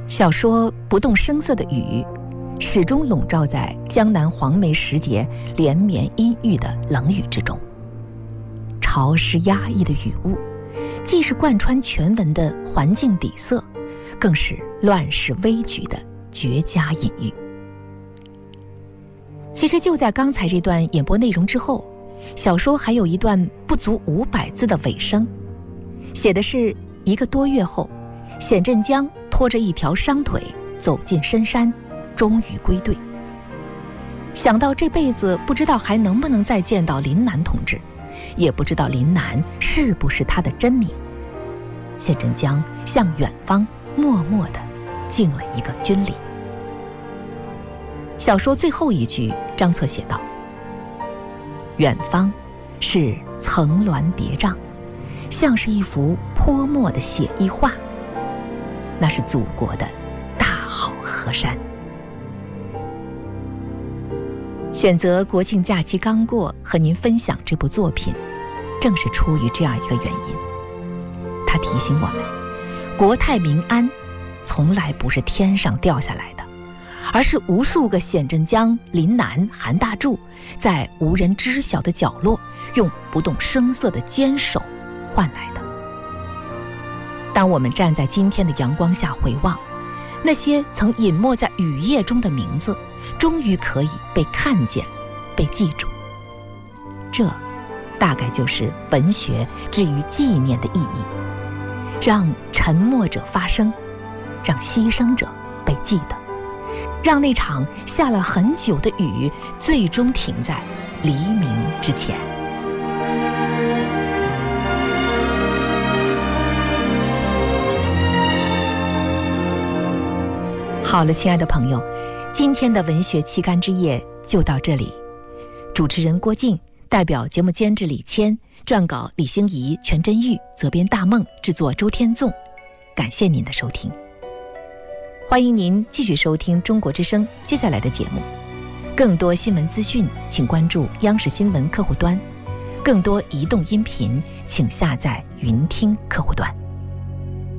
小说不动声色的雨，始终笼罩在江南黄梅时节连绵阴郁的冷雨之中。潮湿压抑的雨雾，既是贯穿全文的环境底色，更是乱世危局的绝佳隐喻。其实就在刚才这段演播内容之后，小说还有一段不足500字的尾声，写的是1个多月后，显振江拖着一条伤腿走进深山，终于归队。想到这辈子不知道还能不能再见到林南同志，也不知道林南是不是他的真名，显振江向远方默默地敬了一个军礼。小说最后一句，张策写道：远方是层峦叠嶂，像是一幅泼墨的写意画，那是祖国的大好河山。选择国庆假期刚过和您分享这部作品，正是出于这样一个原因。它提醒我们，国泰民安从来不是天上掉下来的，而是无数个显振江、林南、韩大柱在无人知晓的角落，用不动声色的坚守换来的。当我们站在今天的阳光下回望，那些曾隐没在雨夜中的名字，终于可以被看见，被记住。这大概就是文学至于纪念的意义，让沉默者发声，让牺牲者被记得，让那场下了很久的雨最终停在黎明之前。好了，亲爱的朋友，今天的文学期刊之夜就到这里。主持人郭靖，代表节目监制李谦，撰稿李欣怡、全真玉，责编大梦，制作周天纵。感谢您的收听，欢迎您继续收听中国之声接下来的节目。更多新闻资讯请关注央视新闻客户端，更多移动音频请下载云听客户端。